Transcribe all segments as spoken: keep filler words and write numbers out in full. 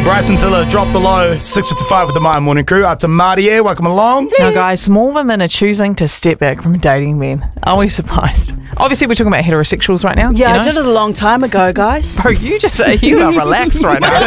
Bryson Tiller, Drop the Low, six fifty-five with the My Morning Crew. Out to Marty here, welcome along. Now, guys, small women are choosing to step back from dating men. Are we surprised? Obviously, we're talking about heterosexuals right now. Yeah, you know? I did it a long time ago, guys. Bro, you just you are relaxed right now.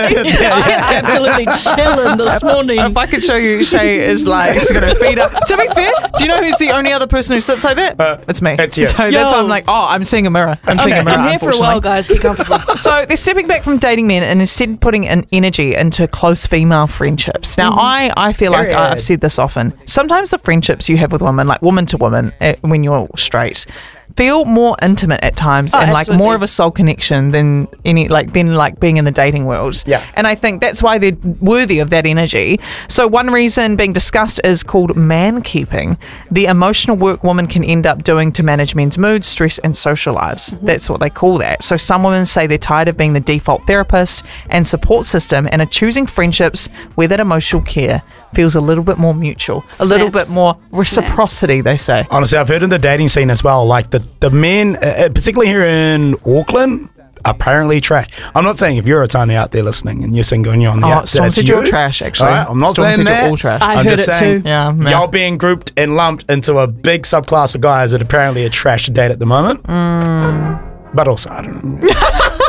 I'm absolutely chilling this morning. If I could show you, Shay is like, she's going to feed up. To be fair, do you know who's the only other person who sits like that? Uh, it's me. it's you. So Yo. that's why I'm like, oh, I'm seeing a mirror. I'm seeing Okay, a mirror, I'm here for a while, guys. Get comfortable. So they're stepping back from dating men and instead putting an energy into close female friendships. Now, mm-hmm. I, I feel like Period. I've said this often. Sometimes the friendships you have with women, like woman to woman, uh, when you're straight, feel more intimate at times Oh, and like absolutely. more of a soul connection than any like than like being in the dating world. Yeah. And I think that's why they're worthy of that energy. So one reason being discussed is called man keeping, the emotional work women can end up doing to manage men's moods, stress and social lives. Mm-hmm. That's what they call that. So some women say they're tired of being the default therapist and support system and are choosing friendships where that emotional care feels a little bit more mutual, a little bit Snaps. more reciprocity, they say. Honestly, I've heard in the dating scene as well, like the, the men, uh, particularly here in Auckland, apparently trash. I'm not saying if you're a tiny out there listening and you're single and you're on the Oh, outside, Storm that's said you. you're trash, actually. All right, I'm not Storm saying said you're that. all trash. I I'm heard just it saying, too. Yeah, man. y'all being grouped and lumped into a big subclass of guys that apparently are trash to date at the moment. Mm. But also, I don't know.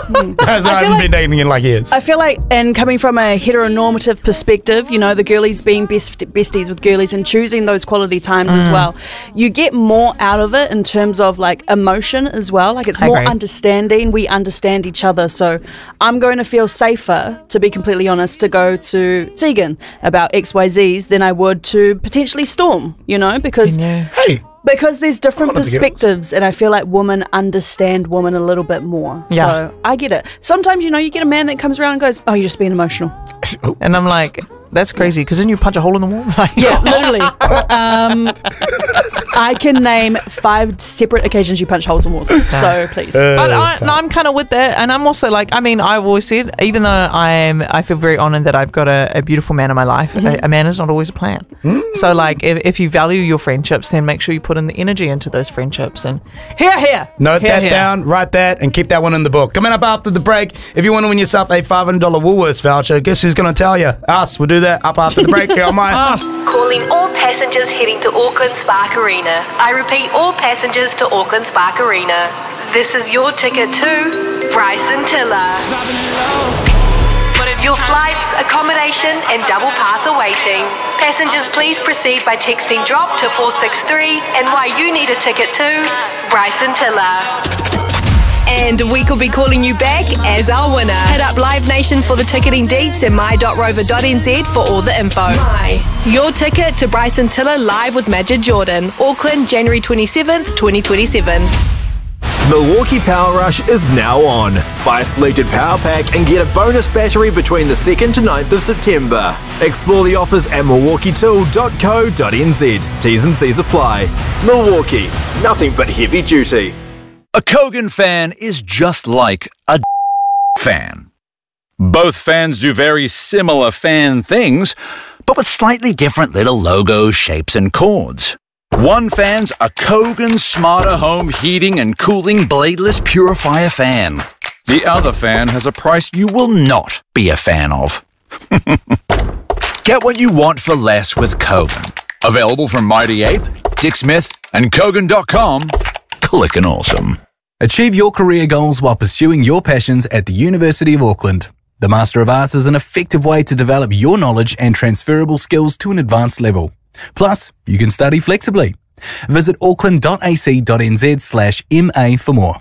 As I, I haven't feel been dating in like years. I feel like, and coming from a heteronormative perspective, you know, the girlies being best besties with girlies and choosing those quality times Mm. as well, you get more out of it in terms of like emotion as well. Like it's I more agree. understanding. We understand each other. So I'm going to feel safer, to be completely honest, to go to Tegan about X Y Zs than I would to potentially Storm, you know, because Yeah. Hey, because there's different One of the girls. perspectives, and I feel like women understand women a little bit more. Yeah. So I get it. Sometimes, you know, you get a man that comes around and goes, "Oh, you're just being emotional." And I'm like, that's crazy, because then you punch a hole in the wall. Like, Yeah, literally. um, I can name five separate occasions you punch holes in walls. So please. But I, no, I'm kind of with that, and I'm also like, I mean, I've always said, even though I am, I feel very honoured that I've got a, a beautiful man in my life. Mm-hmm. A, a man is not always a plan. So, like, if, if you value your friendships, then make sure you put in the energy into those friendships. And here, here, note here, that here. down, write that, and keep that one in the book. Coming up after the break, if you want to win yourself a five hundred dollars Woolworths voucher, guess who's going to tell you? Us. We'll do that up after the break. Here on my Us. Calling all passengers heading to Auckland Spark Arena. I repeat, all passengers to Auckland Spark Arena. This is your ticket to Bryson Tiller. Your flights, accommodation and double pass are waiting. Passengers, please proceed by texting DROP to four six three and why you need a ticket to Bryson Tiller. And we could be calling you back as our winner. Hit up Live Nation for the ticketing deets and my dot rover dot n z for all the info. My. Your ticket to Bryson Tiller live with Majid Jordan, Auckland, January twenty-seventh, twenty twenty-seven. Milwaukee Power Rush is now on. Buy a selected power pack and get a bonus battery between the second to ninth of September. Explore the offers at milwaukee tool dot co dot n z. T's and C's apply. Milwaukee, nothing but heavy duty. A Kogan fan is just like a fan. Both fans do very similar fan things, but with slightly different little logos, shapes, and chords. One fan's a Kogan Smarter Home Heating and Cooling Bladeless Purifier fan. The other fan has a price you will not be a fan of. Get what you want for less with Kogan. Available from Mighty Ape, Dick Smith, and Kogan dot com. Clickin' awesome. Achieve your career goals while pursuing your passions at the University of Auckland. The Master of Arts is an effective way to develop your knowledge and transferable skills to an advanced level. Plus, you can study flexibly. Visit auckland dot a c dot n z slash M A for more.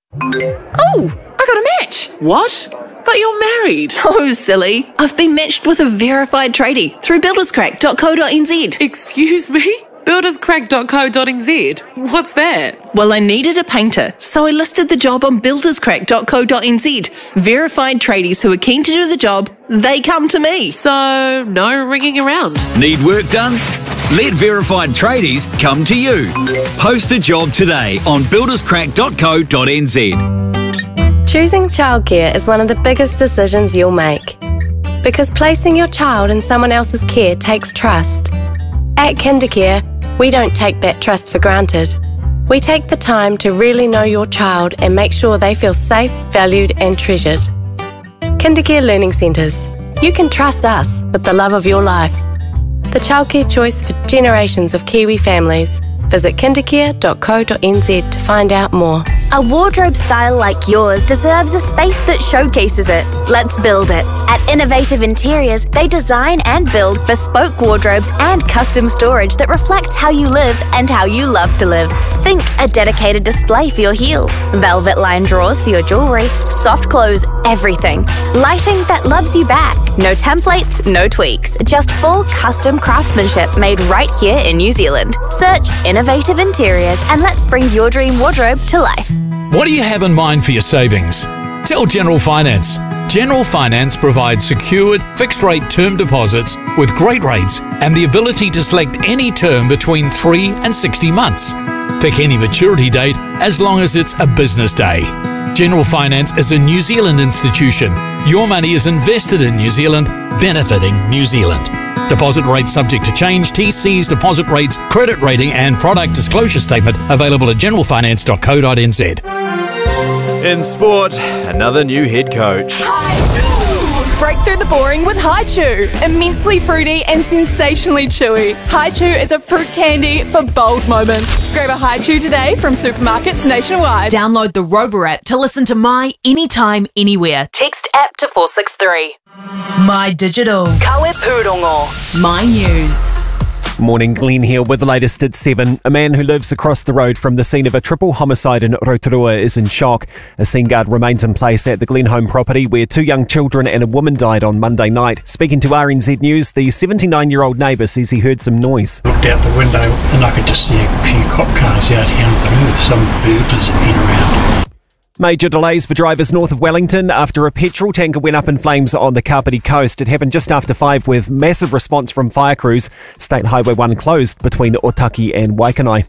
Oh, I got a match. What? But you're married. Oh, silly. I've been matched with a verified tradie through builders crack dot co dot n z. Excuse me? builders crack dot co dot n z? What's that? Well, I needed a painter, so I listed the job on builders crack dot co dot n z. Verified tradies who are keen to do the job, they come to me. So, no ringing around. Need work done? Let verified tradies come to you. Post a job today on builders crack dot co dot n z. Choosing childcare is one of the biggest decisions you'll make. Because placing your child in someone else's care takes trust. At KinderCare, we don't take that trust for granted. We take the time to really know your child and make sure they feel safe, valued and treasured. KinderCare Learning Centres. you can trust us with the love of your life. The childcare choice for generations of Kiwi families. Visit kindercare dot co dot n z to find out more. A wardrobe style like yours deserves a space that showcases it. Let's build it. At Innovative Interiors, they design and build bespoke wardrobes and custom storage that reflects how you live and how you love to live. Think a dedicated display for your heels, velvet lined drawers for your jewellery, soft clothes, everything. Lighting that loves you back. No templates, no tweaks, just full custom craftsmanship made right here in New Zealand. Search Innovative Interiors and let's bring your dream wardrobe to life. What do you have in mind for your savings? Tell General Finance. General Finance provides secured, fixed-rate term deposits with great rates and the ability to select any term between three and sixty months. Pick any maturity date as long as it's a business day. General Finance is a New Zealand institution. Your money is invested in New Zealand, benefiting New Zealand. Deposit rates subject to change. T Cs, deposit rates, credit rating and product disclosure statement available at general finance dot co dot n z. In sport, another new head coach. Break through the boring with Haichu. Immensely fruity and sensationally chewy. Haichu is a fruit candy for bold moments. Grab a Haichu today from supermarkets nationwide. Download the Rover app to listen to My Anytime, Anywhere. Text app to four six three. My Digital. Kawe Pūrongo. My News. Morning, Glenn here with the latest at seven. A man who lives across the road from the scene of a triple homicide in Rotorua is in shock. A scene guard remains in place at the Glen home property where two young children and a woman died on Monday night. Speaking to R N Z News, the seventy-nine-year-old neighbour says he heard some noise. Looked out the window and I could just see a few cop cars out here on the roof. Some burglars had been around. Major delays for drivers north of Wellington after a petrol tanker went up in flames on the Kapiti coast. It happened just after five with massive response from fire crews. State Highway one closed between Otaki and Waikanai.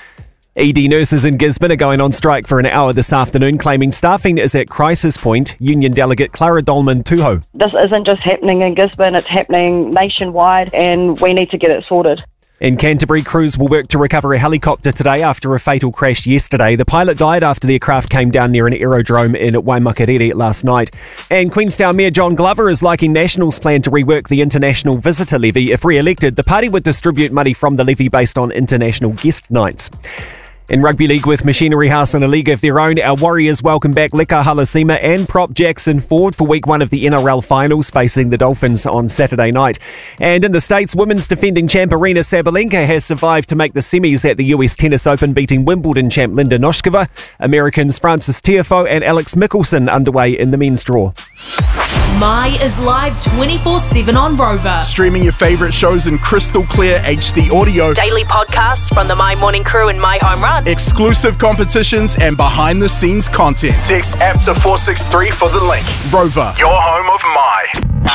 E D nurses in Gisborne are going on strike for an hour this afternoon, claiming staffing is at crisis point. Union delegate Clara Dolman Tuho. This isn't just happening in Gisborne, it's happening nationwide and we need to get it sorted. In Canterbury, crews will work to recover a helicopter today after a fatal crash yesterday. The pilot died after the aircraft came down near an aerodrome in Waimakariri last night. And Queenstown Mayor John Glover is liking National's plan to rework the international visitor levy. If re-elected, the party would distribute money from the levy based on international guest nights. In Rugby League with Machinery House in a league of their own, our Warriors welcome back Leka Halasima and prop Jackson Ford for week one of the N R L finals facing the Dolphins on Saturday night. And in the States, women's defending champ Aryna Sabalenka has survived to make the semis at the U S Tennis Open, beating Wimbledon champ Linda Noskova. Americans Frances Tiafoe and Alex Mickelson underway in the men's draw. My is live twenty-four seven on Rover. Streaming your favourite shows in crystal clear H D audio. Daily podcasts from the My Morning Crew and My Home Run. Exclusive competitions and behind the scenes content. Text app to four six three for the link. Rover, your home of My.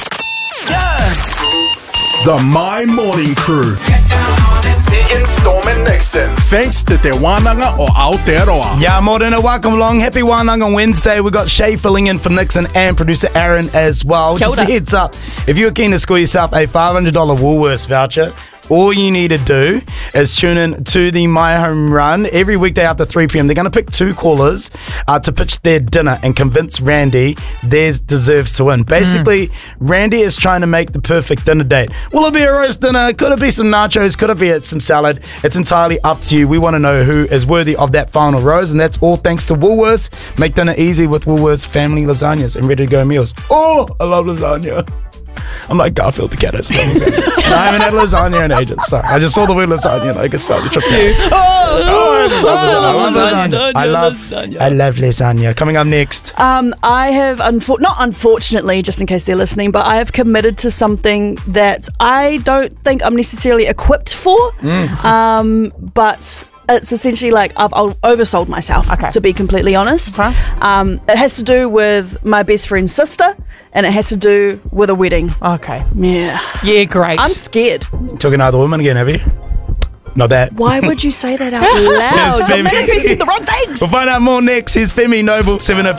Yeah. The My Morning Crew. Tegan, Storm and Nixon. Thanks to Te Wānanga o Aotearoa. Yeah, Morena, welcome along. Happy Wānanga Wednesday. We've got Shay filling in for Nixon and producer Aaron as well. Kia Just a ora. heads up, if you're keen to score yourself a five hundred dollars Woolworths voucher, all you need to do is tune in to the My Home Run every weekday after three p.m. They're going to pick two callers uh, to pitch their dinner and convince Randy theirs deserves to win. Basically, mm. Randy is trying to make the perfect dinner date. Will it be a roast dinner? Could it be some nachos? Could it be some salad? It's entirely up to you. We want to know who is worthy of that final rose, and that's all thanks to Woolworths. Make dinner easy with Woolworths family lasagnas and ready-to-go meals. Oh, I love lasagna. I'm like Garfield the cat. I just love lasagna. I haven't had lasagna in ages. Sorry. I just saw the word lasagna and I could start to trip down. Oh, oh, I just love lasagna. I love lasagna. lasagna. I love lasagna. I love lasagna. Coming up next. Um, I have, unfor- not unfortunately, just in case they're listening, but I have committed to something that I don't think I'm necessarily equipped for. Mm. Um, but it's essentially like I've, I've oversold myself, okay. to be completely honest. Okay. Um, it has to do with my best friend's sister, and it has to do with a wedding. Okay. Yeah. Yeah, great. I'm scared. Took another woman again, have you? Not that. Why would you say that out loud? Yes, I'm manifesting the wrong things. We'll find out more next. Here's Femi Noble, seven oh five.